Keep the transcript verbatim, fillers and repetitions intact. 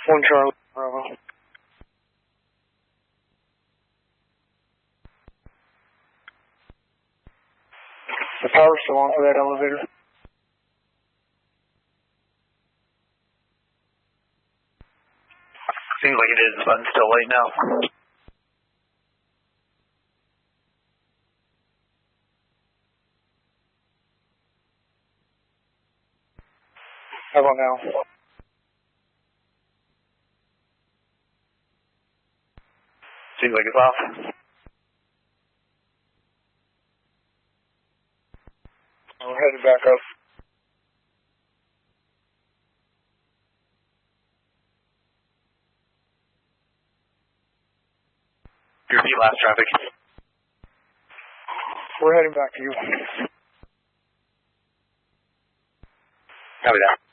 One Charlie, Bravo. The power's still on for that elevator. Seems like it is, the button's still late now. How about now? Seems like it's off. We're headed back up. Repeat last traffic. We're heading back to you. Copy that.